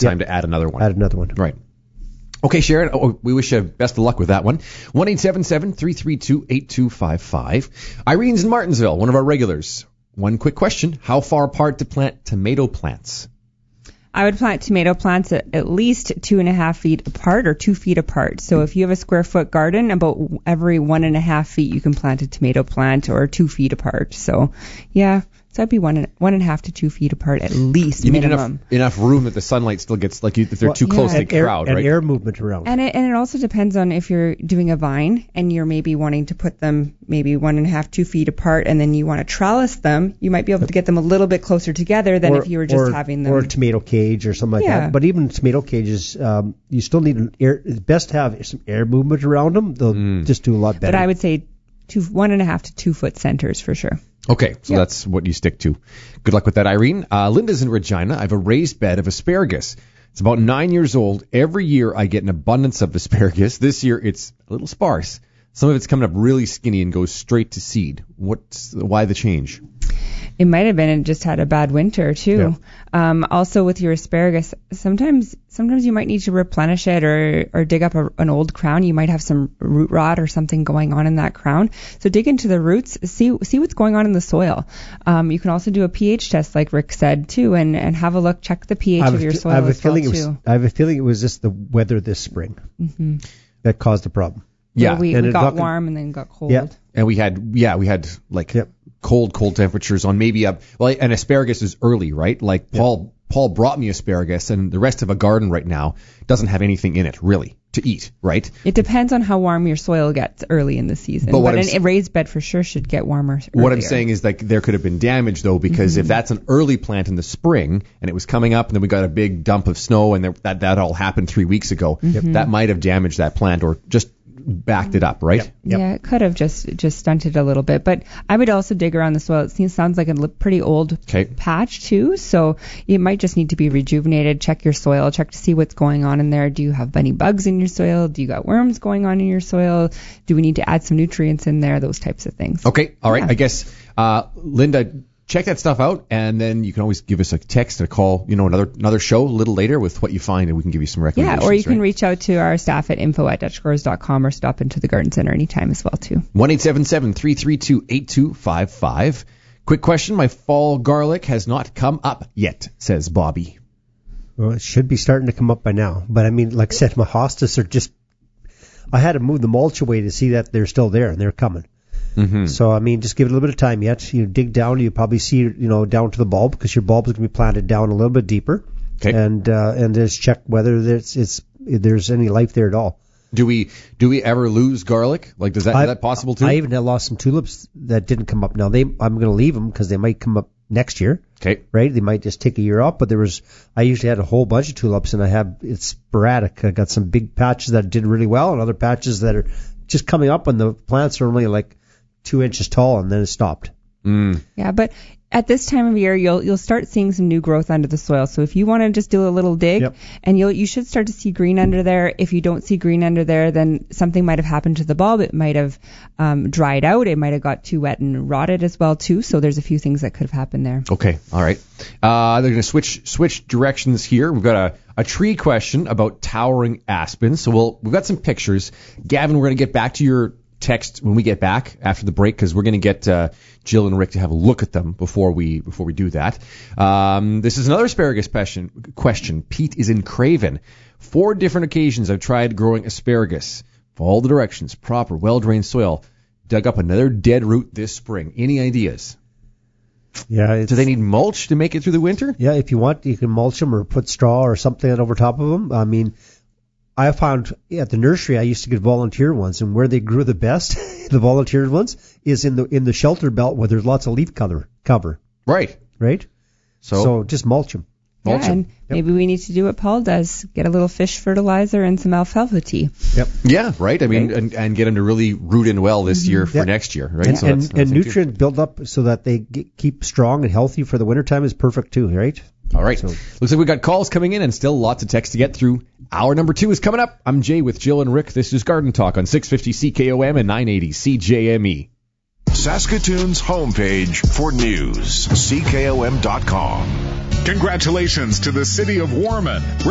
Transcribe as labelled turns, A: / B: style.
A: time to add another one.
B: Add another one.
A: Right. Okay, Sharon, we wish you best of luck with that one. 1-877-332-8255. Irene's in Martinsville, one of our regulars. One quick question. How far apart to plant tomato plants?
C: I would plant tomato plants at least 2.5 feet apart or 2 feet apart. So if you have a square foot garden, about every 1.5 feet you can plant a tomato plant, or 2 feet apart. So yeah, so that'd be 1.5 to 2 feet apart at least.
A: You
C: minimum.
A: need enough room that the sunlight still gets, like if they're too close, they crowd, right?
B: And air movement around.
C: And it also depends on if you're doing a vine and you're maybe wanting to put them maybe 1.5, 2 feet apart, and then you want to trellis them. You might be able to get them a little bit closer together than if you were just having them.
B: Or a tomato cage or something like that. But even tomato cages, you still need it's best to have some air movement around them. They'll just do a lot better.
C: But I would say 1.5 to 2 foot centers for sure.
A: Okay, so that's what you stick to. Good luck with that, Irene. Linda's in Regina. I have a raised bed of asparagus. It's about 9 years old. Every year I get an abundance of asparagus. This year it's a little sparse. Some of it's coming up really skinny and goes straight to seed. Why the change?
C: It might have been it just had a bad winter too. Yeah. Also with your asparagus, sometimes you might need to replenish it or dig up an old crown. You might have some root rot or something going on in that crown. So dig into the roots, see what's going on in the soil. You can also do a pH test like Rick said too, and have a look, check the pH of your soil as well too.
B: I have a feeling it was just the weather this spring that caused the problem.
A: Yeah,
C: we got warm and then got cold.
A: Yeah, and we had like cold temperatures on maybe and asparagus is early, right? Like Paul brought me asparagus, and the rest of a garden right now doesn't have anything in it really to eat, right?
C: It depends on how warm your soil gets early in the season. But a raised bed for sure should get warmer earlier.
A: What I'm saying is like there could have been damage though, because if that's an early plant in the spring and it was coming up and then we got a big dump of snow and that all happened 3 weeks ago, that might have damaged that plant or just backed it up, right?
C: Yep. Yeah, it could have just stunted a little bit. But I would also dig around the soil. It sounds like a pretty old patch too, so it might just need to be rejuvenated. Check your soil, check to see what's going on in there. Do you have any bugs in your soil? Do you got worms going on in your soil? Do we need to add some nutrients in there? Those types of things.
A: Okay, all right. Yeah. I guess, Linda, check that stuff out, and then you can always give us a text or call, another show a little later with what you find, and we can give you some recommendations.
C: Yeah, or you can reach out to our staff at info@dutchgrowers.com or stop into the garden center anytime as well, too.
A: 1-877-332-8255. Quick question, my fall garlic has not come up yet, says Bobby.
B: Well, it should be starting to come up by now. But, I mean, like I said, my hostas are I had to move the mulch away to see that they're still there, and they're coming. So, I mean, just give it a little bit of time yet. You dig down, you probably see, down to the bulb, because your bulb is going to be planted down a little bit deeper. Okay. And just check whether there's any life there at all.
A: Do we ever lose garlic? Like, is that possible too?
B: I even lost some tulips that didn't come up. Now, I'm going to leave them because they might come up next year.
A: Okay.
B: Right? They might just take a year off, but I usually had a whole bunch of tulips, and it's sporadic. I got some big patches that did really well and other patches that are just coming up, and the plants are only like 2 inches tall, and then it stopped.
C: Yeah, but at this time of year, you'll start seeing some new growth under the soil. So if you want to just do a little dig, and you should start to see green under there. If you don't see green under there, then something might have happened to the bulb. It might have dried out. It might have got too wet and rotted as well too. So there's a few things that could have happened there.
A: Okay, all right. They're going to switch directions here. We've got a tree question about towering aspens. So we've got some pictures. Gavin, we're going to get back to your text when we get back after the break, because we're going to get Jill and Rick to have a look at them before we do that. This is another asparagus question. Pete is in Craven. 4 different occasions I've tried growing asparagus. Follow the directions. Proper, well-drained soil. Dug up another dead root this spring. Any ideas?
B: Yeah.
A: Do they need mulch to make it through the winter?
B: Yeah, if you want, you can mulch them or put straw or something over top of them. I mean, I found at the nursery I used to get volunteer ones, and where they grew the best, the volunteer ones, is in the shelter belt where there's lots of leaf cover.
A: Right.
B: So just mulch them.
C: And maybe we need to do what Paul does: get a little fish fertilizer and some alfalfa tea.
A: Yep. Yeah. Right. I mean, and get them to really root in well this year for next year. Right.
B: Yeah. So and nutrient build up so that they keep strong and healthy for the wintertime is perfect too. Right.
A: All right. So, looks like we got calls coming in and still lots of text to get through. Hour number 2 is coming up. I'm Jay with Jill and Rick. This is Garden Talk on 650 CKOM and 980 CJME.
D: Saskatoon's homepage for news, CKOM.com.
E: Congratulations to the city of Warman.